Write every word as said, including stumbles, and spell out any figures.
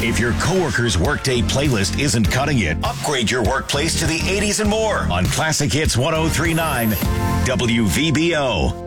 If your coworker's workday playlist isn't cutting it, upgrade your workplace to the eighties and more on Classic Hits one oh three point nine W V B O.